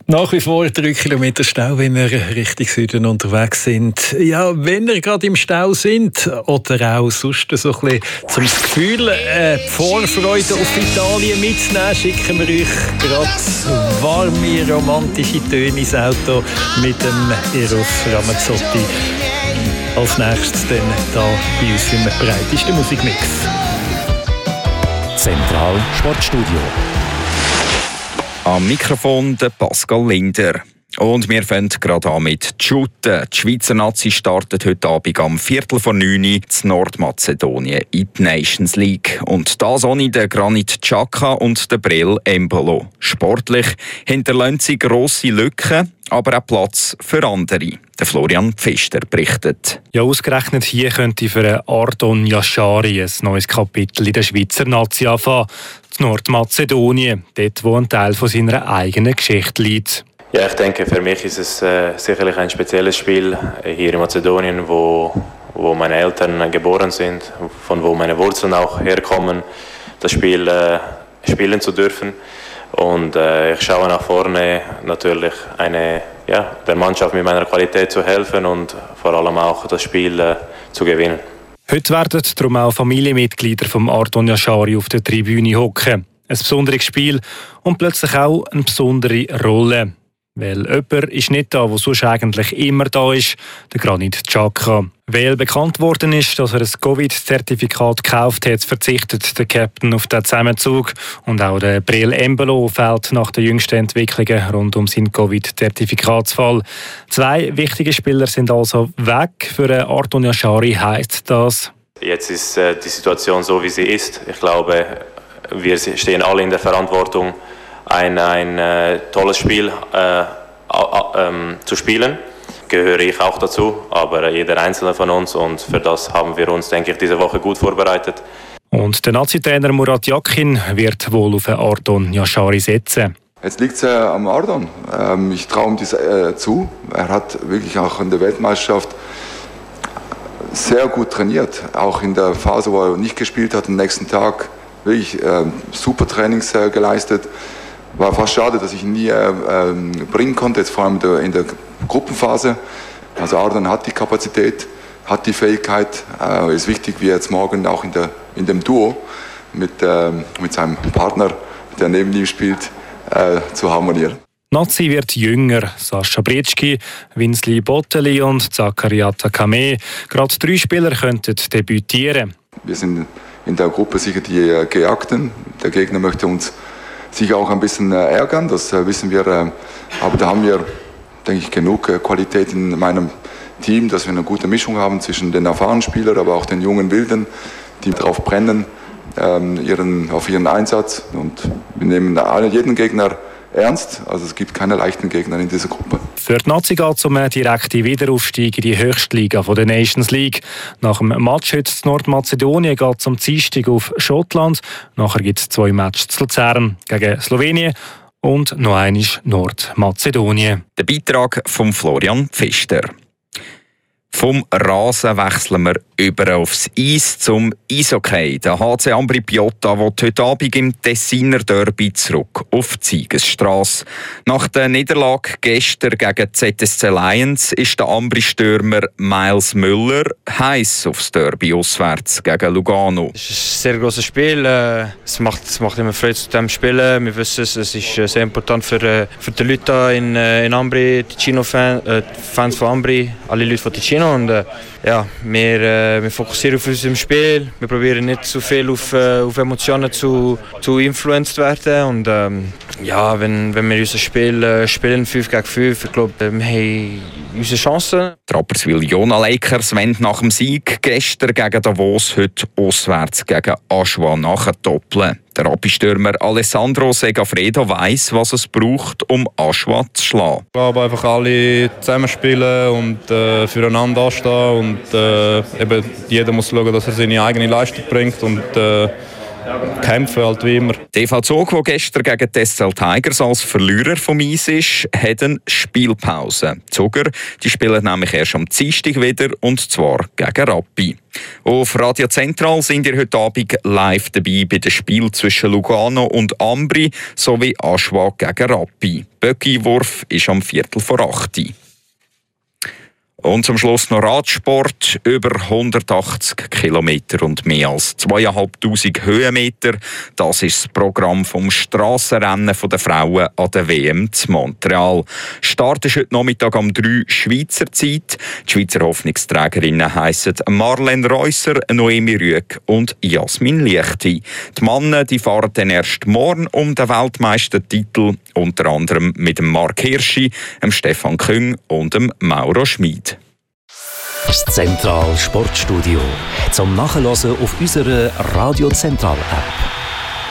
Nach wie vor 3 Kilometer Stau, wenn wir Richtung Süden unterwegs sind. Ja, wenn wir gerade im Stau sind oder auch sonst so ein bisschen zum Gefühl, die Vorfreude auf Italien mitzunehmen, schicken wir euch gerade warme, romantische Töne ins Auto mit dem Eros Ramazzotti. Als nächstes dann da bei uns im breitesten Musikmix. Zentral Sportstudio. Am Mikrofon der Pascal Linder. Und wir fangen gerade an mit Shooten. Die Schweizer Nazi startet heute Abend am 8:45 in Nordmazedonien in die Nations League. Und das ohne den Granit Xhaka und den Breel Embolo. Sportlich hinterlassen sie grosse Lücken, aber auch Platz für andere. Der Florian Pfister berichtet. Ja, ausgerechnet hier könnte für Ardon Yashari ein neues Kapitel in der Schweizer Nazi anfangen. In Nordmazedonien, dort wo ein Teil von seiner eigenen Geschichte liegt. Ja, ich denke, für mich ist es sicherlich ein spezielles Spiel hier in Mazedonien, wo meine Eltern geboren sind, von wo meine Wurzeln auch herkommen, das Spiel spielen zu dürfen. Und ich schaue nach vorne, natürlich der Mannschaft mit meiner Qualität zu helfen und vor allem auch das Spiel zu gewinnen. Heute werden darum auch Familienmitglieder vom Ardon Yashari auf der Tribüne hocken. Ein besonderes Spiel und plötzlich auch eine besondere Rolle. Weil jemand ist nicht da, der sonst eigentlich immer da ist, der Granit Xhaka. Weil bekannt worden ist, dass er ein Covid-Zertifikat gekauft hat, verzichtet der Captain auf den Zusammenzug. Und auch der Breel Embolo fällt nach den jüngsten Entwicklungen rund um seinen Covid-Zertifikatsfall. 2 wichtige Spieler sind also weg. Für Ardon Yashari heisst das: Jetzt ist die Situation so, wie sie ist. Ich glaube, wir stehen alle in der Verantwortung, ein tolles Spiel zu spielen. Gehöre ich auch dazu, aber jeder Einzelne von uns, und für das haben wir uns, denke ich, diese Woche gut vorbereitet. Und der Nazi-Trainer Murat Yakin wird wohl auf Ardon Yashari setzen. Jetzt liegt es am Ardon. Ich traue ihm das zu. Er hat wirklich auch in der Weltmeisterschaft sehr gut trainiert. Auch in der Phase, wo er nicht gespielt hat, am nächsten Tag wirklich super Trainings geleistet. War fast schade, dass ich ihn nie bringen konnte, jetzt vor allem in der Gruppenphase. Also Ardon hat die Kapazität, hat die Fähigkeit. Ist wichtig, wie jetzt morgen auch in dem Duo mit seinem Partner, der neben ihm spielt, zu harmonieren. Nazi wird jünger. Sascha Britschki, Winsley Botteli und Zakaria Takame. Gerade 3 Spieler könnten debütieren. Wir sind in der Gruppe sicher die Gejagten. Der Gegner möchte uns sicher auch ein bisschen ärgern, das wissen wir. Aber da haben wir, denke ich, genug Qualität in meinem Team, dass wir eine gute Mischung haben zwischen den erfahrenen Spielern, aber auch den jungen Wilden, die darauf brennen, auf ihren Einsatz. Und wir nehmen jeden Gegner ernst. Also es gibt keine leichten Gegner in dieser Gruppe. Für die Nazi geht es um einen direkten Wiederaufstieg in die Höchstliga der Nations League. Nach dem Match heute in Nordmazedonien geht es am Dienstag auf Schottland. Nachher gibt es 2 Matches zu Luzern gegen Slowenien und noch einmal Nordmazedonien. Der Beitrag von Florian Pfister. Vom Rasen wechseln wir über aufs Eis zum Eishockey. Der HC Ambri Piotta will heute Abend im Tessiner Derby zurück auf die Siegesstrasse. Nach der Niederlage gestern gegen ZSC Lions ist der Ambri-Stürmer Miles Müller heiß aufs Derby auswärts gegen Lugano. Es ist ein sehr grosses Spiel. Es macht immer Freude zu dem Spielen. Wir wissen, es ist sehr important für die Leute in Ambri, Ticino-Fans von Ambri, alle Leute von Ticino. Und wir fokussieren auf unserem Spiel. Wir probieren nicht zu viel auf Emotionen zu influenced werden. Und wenn wir unser Spiel spielen 5 gegen 5, ich glaube, wir haben unsere Chancen. Die Rapperswil-Jona Lakers wollen nach dem Sieg gestern gegen Davos heute auswärts gegen Aschua nachdoppeln. Der Rappi-Stürmer Alessandro Segafredo weiss, was es braucht, um Aschua zu schlagen. Ich glaube, einfach alle zusammenspielen und füreinander anstehen. Und jeder muss schauen, dass er seine eigene Leistung bringt. Und kämpfen halt wie immer. Der EV Zug, der gestern gegen die SL Tigers als Verlierer vom Eis ist, hat eine Spielpause. Die Zuger die spielen nämlich erst am Dienstag wieder, und zwar gegen Rappi. Auf Radio Zentral sind ihr heute Abend live dabei bei dem Spiel zwischen Lugano und Ambri sowie Aschwa gegen Rappi. Böcki-Wurf ist am 7:45. Und zum Schluss noch Radsport. Über 180 Kilometer und mehr als 2500 Höhenmeter. Das ist das Programm vom Strassenrennen der Frauen an der WM zu Montreal. Start ist heute Nachmittag um 3 Schweizer Zeit. Die Schweizer Hoffnungsträgerinnen heissen Marlene Reusser, Noemi Rüegg und Jasmin Liechti. Die Männer die fahren dann erst morgen um den Weltmeistertitel, unter anderem mit dem Marc Hirschi, dem Stefan Küng und dem Mauro Schmid. Das Zentral Sportstudio zum Nachhören auf unserer Radio Zentral App.